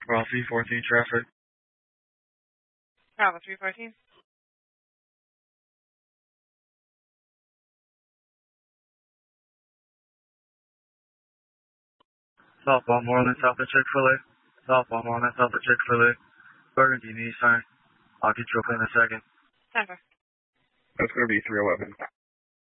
Bravo 314 traffic. Bravo 314. South Balmoreland, south of Chick-fil-A. South Balmoreland, south of Chick-fil-A. Burgundy, Nissan. I'll get you up in a second. Denver. That's going to be 311.